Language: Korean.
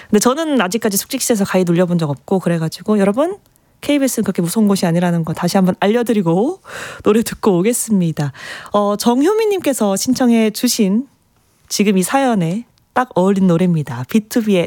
근데 저는 아직까지 숙직시에서 가위 눌려본 적 없고 그래가지고 여러분 KBS는 그렇게 무서운 곳이 아니라는 거 다시 한번 알려드리고 노래 듣고 오겠습니다. 정효민님께서 신청해 주신 지금 이 사연에 딱 어울린 노래입니다. B2B의